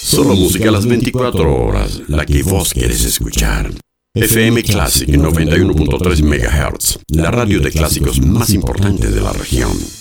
Solo música a las 24 horas, la que vos querés escuchar. FM Classic 91.3 MHz, la radio de clásicos más importante de la región.